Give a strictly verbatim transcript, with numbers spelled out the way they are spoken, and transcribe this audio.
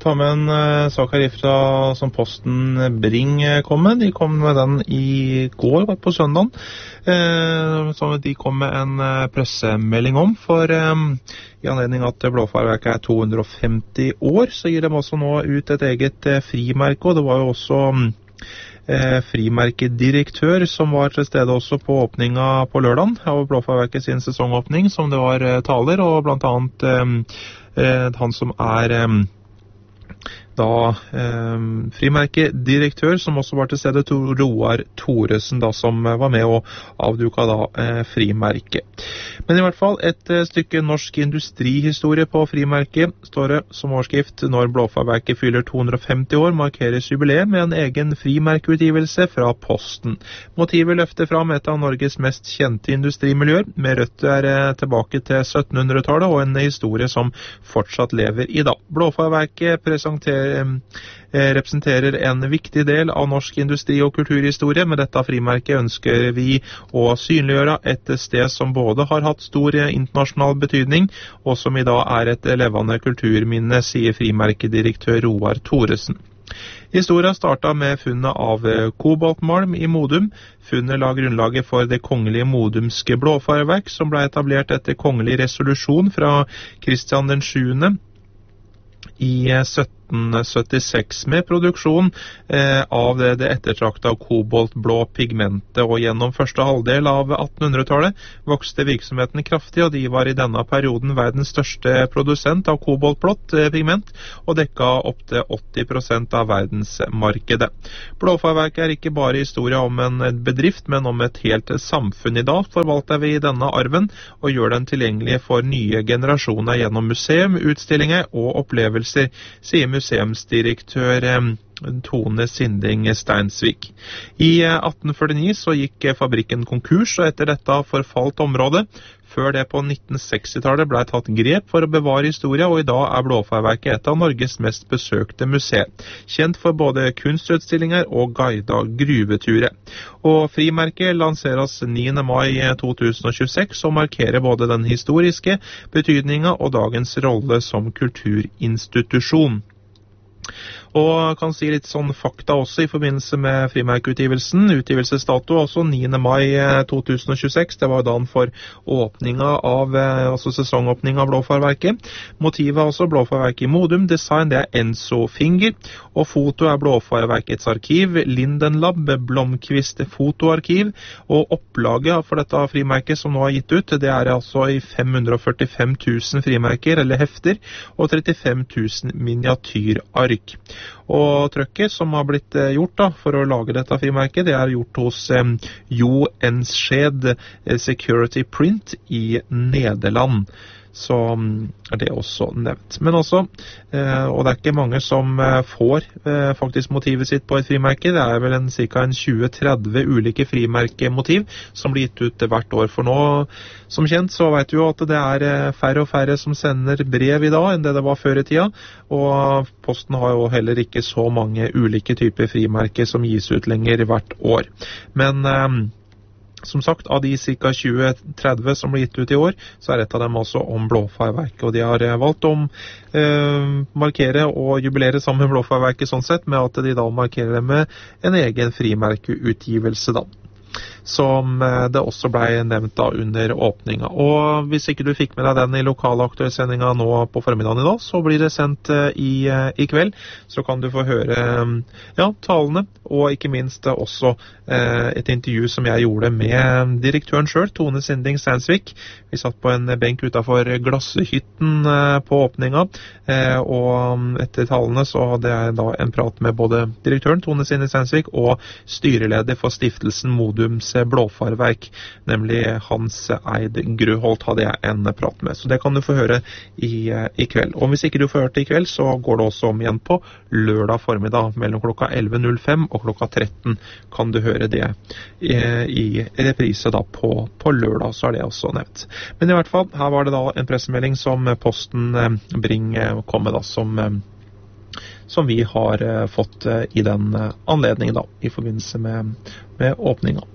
ta med en uh, sak her ifra som Posten Bring kom med. De kom med den i går, på søndagen. Uh, så de kom med en uh, pressemelding om, for um, i anledning at Blåfarverket er to hundre og femti år, så gir de også nå ut et eget uh, frimerke, og det var jo også um, uh, frimerkedirektør som var til stede også på åpninga på lørdagen, av Blåfarverket sin sesongåpning, som det var uh, taler, og blant annet um, uh, han som er um, da eh, frimerkedirektør, som også var til stede, Roar Thoresen, da, som var med og avduka da eh, frimerke. Men i hvert fall et eh, stykke norsk industrihistorie på frimerket, står det som overskrift: når Blåfarverket fyller to hundre og femti år, markeres jubileet med en egen frimerkeutgivelse fra Posten. Motivet løfter fram et av Norges mest kjente industrimiljøer, med røtter eh, tilbake til syttenhundretallet, og en historie som fortsatt lever i dag. Blåfarverket presenterer representerer en viktig del av norsk industri- og kulturhistorie. Med dette frimerket ønsker vi å synliggjøre et sted som både har hatt stor internasjonal betydning, og som i dag er et levende kulturminne, sier frimerkedirektør Roar Thoresen. Historien startet med funnet av koboltmalm i Modum. Funnet la grunnlaget for det kongelige Modumske blåfarverk, som ble etablert etter kongelig resolusjon fra Kristian den sjuende i sytten syttiseks, med produksjon eh, av det, det ettertrakta koboltblå pigmentet, og gjennom første halvdel av attenhundretallet vokste virksomheten kraftig, og de var i denne perioden verdens største produsent av koboltblått eh, pigment, og dekka opp til åtti prosent av verdensmarkedet. Blåfarverket er ikke bare historie om en bedrift, men om et helt samfunn. I dag forvalter vi denne arven og gjør den tilgjengelig for nye generasjoner gjennom museum, utstillinger og opplevelser, sier museumsdirektør Tone Sinding Steinsvik. I atten førtini så gikk fabrikken konkurs, og etter dette forfalt området. Før det på nitten sekstitallet ble tatt grep for å bevare historie, og i dag er Blåfarverket et av Norges mest besøkte museer, kjent for både kunstutstillinger og guida gruveturer. Og frimerket lanseres niende mai to tusen og tjueseks, og markerer både den historiske betydningen og dagens rolle som kulturinstitusjon. Og kan si litt sånn fakta også i forbindelse med frimerkeutgivelsen. Utgivelsesdato også niende mai to tusen og tjueseks, det var dagen for åpninga av, altså sesongåpninga av Blåfarverket. Motivet er også Blåfarverket i Modum, design det er Enzo Finger, og foto er Blåfarverkets arkiv, Linden Lab, Blomqvist fotoarkiv, og opplaget for dette frimerket som nå er gitt ut, det er altså i fem hundre og førtifem tusen frimerker, eller hefter, og trettifem tusen miniatyrark. Og trykket som har blitt gjort da, for å lage dette frimerket, det er gjort hos eh, Jo Enskjed Security Print i Nederland. Så er det også nevnt. Men også, eh, og det er ikke mange som eh, får eh, faktisk motivet sitt på et frimerke. Det er vel en, cirka en tjue til tretti ulike frimerkemotiv som blir gitt ut hvert år. For nå, som kjent, så vet vi jo at det er eh, færre og færre som sender brev i dag enn det det var før i tida. Og Posten har jo heller ikke så mange ulike typer frimerker som gis ut lenger hvert år. Men eh, som sagt, av de ca. tjue til tretti som blir gitt ut i år, så er et av dem også om Blåfarverket, og de har valgt å eh, markere og jubilere sammen med Blåfarverket sånn sett, med at de da markerer det med en egen frimerkeutgivelse da, som det også ble nevnt da under åpninga. Og hvis ikke du fikk med deg den i lokale aktuellsendinga nå på formiddagen i dag, så blir det sendt i, i kveld, så kan du få høre ja, talene, og ikke minst også eh, et intervju som jeg gjorde med direktøren selv, Tone Sinding Steinsvik. Vi satt på en benk utenfor Glassehytten eh, på åpninga, eh, og etter talene så hadde jeg da en prat med både direktøren, Tone Sinding Steinsvik, og styreleder for stiftelsen Modums Blåfarverk, nemlig Hans Eid Gruholt, hadde jeg en prat med. Så det kan du få høre i, i kveld. Og hvis ikke du får høre det i kveld, så går det også om igjen på lørdag formiddag, mellom klokka elleve null fem og klokka tretten kan du høre det i, i reprise da på, på lørdag, så er det også nevnt. Men i hvert fall, her var det da en pressemelding som Posten Bring kom med da, som som vi har uh, fått uh, i den uh, anledningen da, i forbindelse med, med åpninga.